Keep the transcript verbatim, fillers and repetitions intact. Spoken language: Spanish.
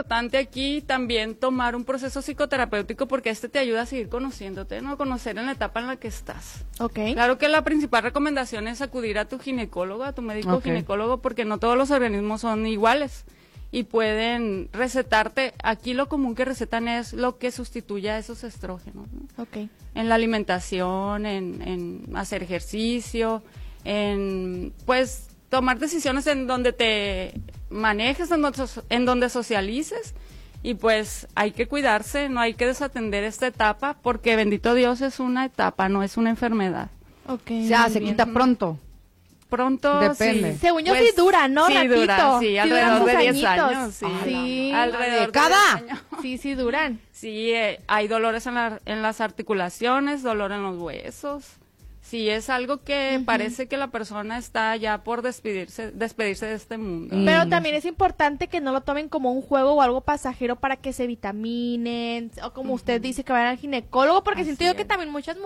importante aquí también tomar un proceso psicoterapéutico porque este te ayuda a seguir conociéndote, ¿no? Conocer en la etapa en la que estás. Ok. Claro que la principal recomendación es acudir a tu ginecólogo, a tu médico Ok. ginecólogo, porque no todos los organismos son iguales y pueden recetarte. Aquí lo común que recetan es lo que sustituye a esos estrógenos, ¿no? Ok. En la alimentación, en, en hacer ejercicio, en pues tomar decisiones en donde te manejes, en donde, so- en donde socialices, y pues hay que cuidarse, no hay que desatender esta etapa porque bendito Dios es una etapa, no es una enfermedad. Ok. Ya, muy se bien. quita pronto. Pronto Depende. sí. Según yo Pues, sí dura, ¿no? Sí Ratito. dura, sí, Sí alrededor duran de sus diez añitos. años, sí. Sí. Alrededor de ¿Cada? diez años. Sí, sí duran. Sí, eh, hay dolores en, la- en las articulaciones, dolor en los huesos. Sí, es algo que Ujú. parece que la persona está ya por despedirse, despedirse de este mundo. Mm. Pero también es importante que no lo tomen como un juego o algo pasajero para que se vitaminen, o como usted dice, que vayan al ginecólogo, porque Así siento yo que es. también muchas